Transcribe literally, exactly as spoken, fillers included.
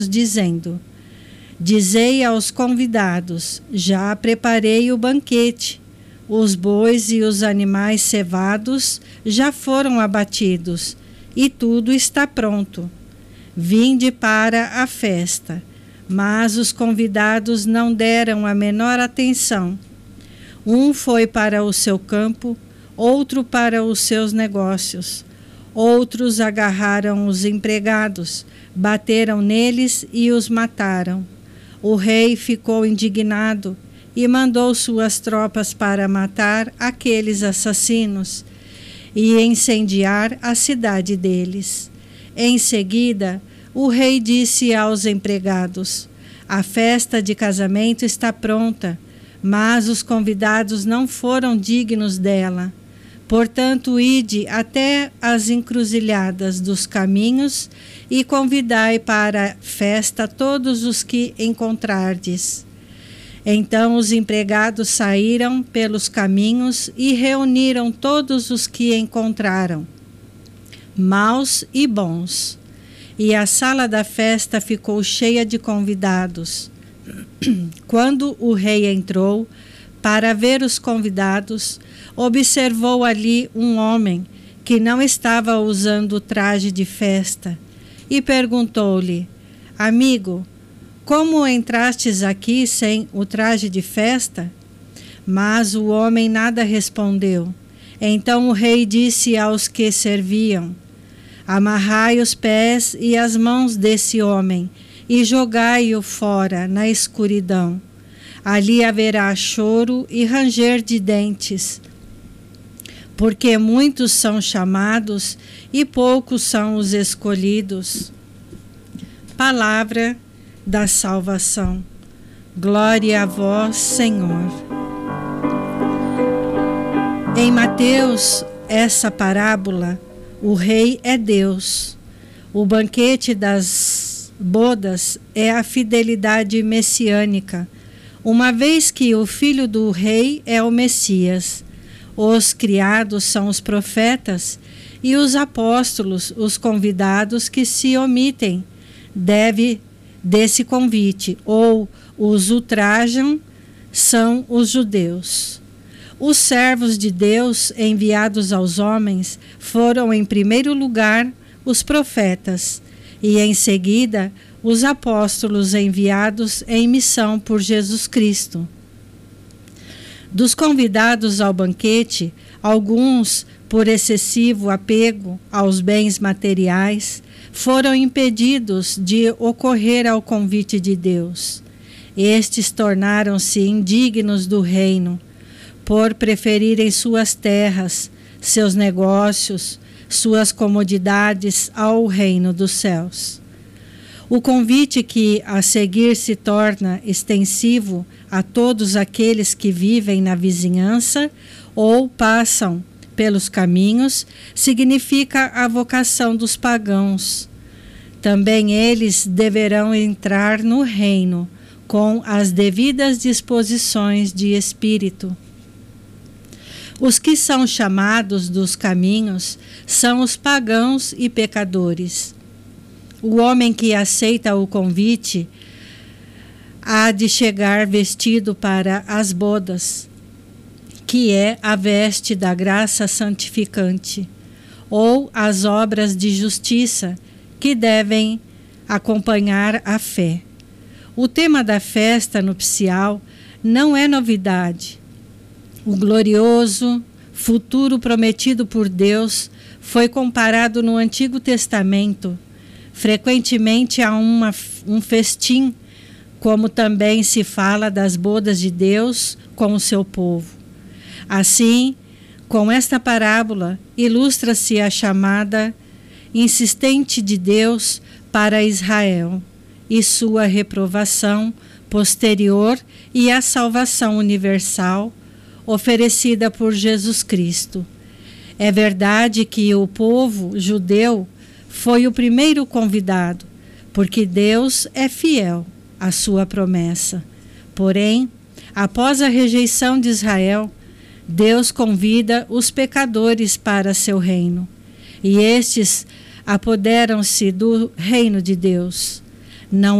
dizendo: Dizei aos convidados: já preparei o banquete. Os bois e os animais cevados já foram abatidos, e tudo está pronto. Vinde para a festa. Mas os convidados não deram a menor atenção. Um foi para o seu campo, outro para os seus negócios. Outros agarraram os empregados, bateram neles e os mataram. O rei ficou indignado e mandou suas tropas para matar aqueles assassinos e incendiar a cidade deles. Em seguida, o rei disse aos empregados: a festa de casamento está pronta, mas os convidados não foram dignos dela. Portanto, ide até as encruzilhadas dos caminhos e convidai para a festa todos os que encontrardes. Então os empregados saíram pelos caminhos e reuniram todos os que encontraram, maus e bons. E a sala da festa ficou cheia de convidados. Quando o rei entrou para ver os convidados, observou ali um homem que não estava usando o traje de festa e perguntou-lhe: Amigo, como entrastes aqui sem o traje de festa? Mas o homem nada respondeu. Então o rei disse aos que serviam: Amarrai os pés e as mãos desse homem e jogai-o fora na escuridão. Ali haverá choro e ranger de dentes, porque muitos são chamados e poucos são os escolhidos. Palavra da salvação. Glória a vós, Senhor. Em Mateus, essa parábola, o rei é Deus. O banquete das bodas é a fidelidade messiânica, uma vez que o filho do rei é o Messias. Os criados são os profetas e os apóstolos, os convidados que se omitem deve desse convite, ou os ultrajam, são os judeus. Os servos de Deus enviados aos homens foram, em primeiro lugar, os profetas, e em seguida, os apóstolos enviados em missão por Jesus Cristo. Dos convidados ao banquete, alguns, por excessivo apego aos bens materiais, foram impedidos de ocorrer ao convite de Deus. Estes tornaram-se indignos do reino, por preferirem suas terras, seus negócios, suas comodidades ao reino dos céus. O convite que a seguir se torna extensivo a todos aqueles que vivem na vizinhança ou passam pelos caminhos significa a vocação dos pagãos. Também eles deverão entrar no reino com as devidas disposições de espírito. Os que são chamados dos caminhos são os pagãos e pecadores. O homem que aceita o convite há de chegar vestido para as bodas, que é a veste da graça santificante, ou as obras de justiça que devem acompanhar a fé. O tema da festa nupcial não é novidade. O glorioso futuro prometido por Deus foi comparado no Antigo Testamento frequentemente a uma, um festim, como também se fala das bodas de Deus com o seu povo. Assim, com esta parábola, ilustra-se a chamada insistente de Deus para Israel e sua reprovação posterior e a salvação universal oferecida por Jesus Cristo. É verdade que o povo judeu foi o primeiro convidado, porque Deus é fiel à sua promessa. Porém, após a rejeição de Israel, Deus convida os pecadores para seu reino, e estes apoderam-se do reino de Deus. Não